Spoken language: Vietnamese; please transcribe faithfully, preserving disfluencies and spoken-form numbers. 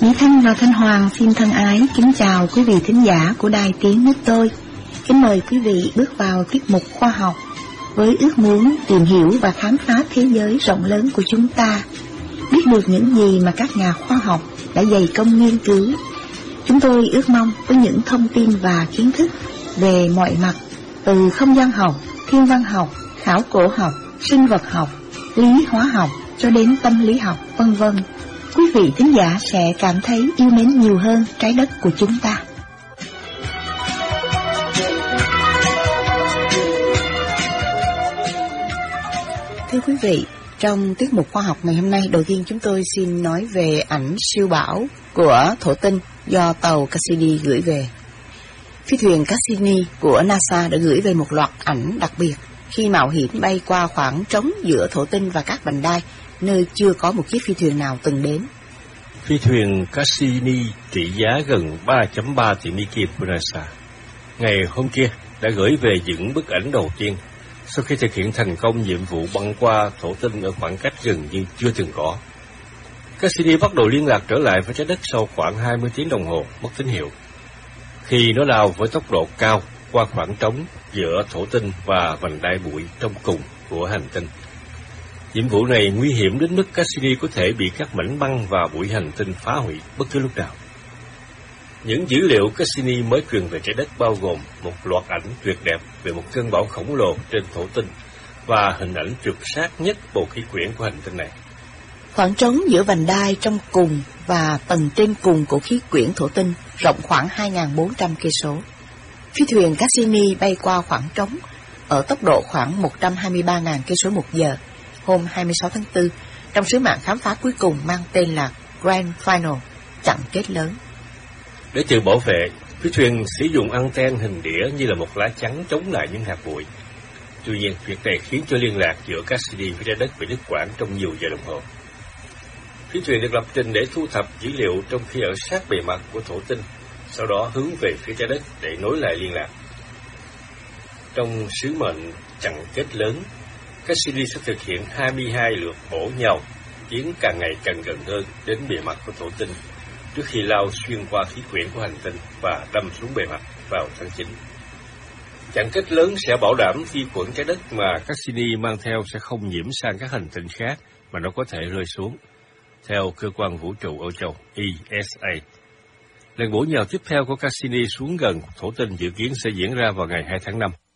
Mỹ Thanh và Thanh Hoàng xin thân ái kính chào quý vị thính giả của Đài Tiếng Nước Tôi. Kính mời quý vị bước vào tiết mục khoa học với ước muốn tìm hiểu và khám phá thế giới rộng lớn của chúng ta, biết được những gì mà các nhà khoa học đã dày công nghiên cứu. Chúng tôi ước mong với những thông tin và kiến thức về mọi mặt, từ không gian học, thiên văn học, khảo cổ học, sinh vật học, lý hóa học cho đến tâm lý học, vân vân, quý vị thính giả sẽ cảm thấy yêu mến nhiều hơn trái đất của chúng ta. Thưa quý vị, trong tiết mục khoa học ngày hôm nay, đầu tiên chúng tôi xin nói về ảnh siêu bão của thổ tinh do tàu Cassini gửi về. Phi thuyền Cassini của NASA đã gửi về một loạt ảnh đặc biệt khi mạo hiểm bay qua khoảng trống giữa thổ tinh và các vành đai, nơi chưa có một chiếc phi thuyền nào từng đến. Phi thuyền Cassini trị giá gần ba phẩy ba tỷ Mỹ Kim của NASA ngày hôm kia đã gửi về những bức ảnh đầu tiên sau khi thực hiện thành công nhiệm vụ băng qua thổ tinh ở khoảng cách gần như chưa từng có. Cassini bắt đầu liên lạc trở lại với trái đất sau khoảng hai mươi tiếng đồng hồ mất tín hiệu, khi nó lao với tốc độ cao qua khoảng trống giữa thổ tinh và vành đai bụi trong cùng của hành tinh. Nhiệm vụ này nguy hiểm đến mức Cassini có thể bị các mảnh băng và bụi hành tinh phá hủy bất cứ lúc nào. Những dữ liệu Cassini mới truyền về trái đất bao gồm một loạt ảnh tuyệt đẹp về một cơn bão khổng lồ trên thổ tinh và hình ảnh trượt sát nhất bầu khí quyển của hành tinh này. Khoảng trống giữa vành đai trong cùng và tầng trên cùng của khí quyển thổ tinh rộng khoảng hai nghìn bốn trăm cây số. Phi thuyền Cassini bay qua khoảng trống ở tốc độ khoảng một trăm hai mươi ba nghìn cây số một giờ hôm hai mươi sáu tháng tư trong sứ mạng khám phá cuối cùng mang tên là Grand Final, chặng kết lớn. Để tự bảo vệ, phi thuyền sử dụng anten hình đĩa như là một lá chắn chống lại những hạt bụi. Tuy nhiên, việc này khiến cho liên lạc giữa Cassini với trái đất bị đứt quãng trong nhiều giờ đồng hồ. Phi thuyền được lập trình để thu thập dữ liệu trong khi ở sát bề mặt của thổ tinh, sau đó hướng về phía trái đất để nối lại liên lạc. Trong sứ mệnh chặng kết lớn, Cassini sẽ thực hiện hai mươi hai lượt bổ nhào, tiến càng ngày càng gần hơn đến bề mặt của thổ tinh, trước khi lao xuyên qua khí quyển của hành tinh và đâm xuống bề mặt vào tháng chín. Chặng kết lớn sẽ bảo đảm vi khuẩn trái đất mà Cassini mang theo sẽ không nhiễm sang các hành tinh khác mà nó có thể rơi xuống, theo cơ quan vũ trụ Âu Châu E S A. Lần bổ nhào tiếp theo của Cassini xuống gần thổ tinh dự kiến sẽ diễn ra vào ngày hai tháng năm.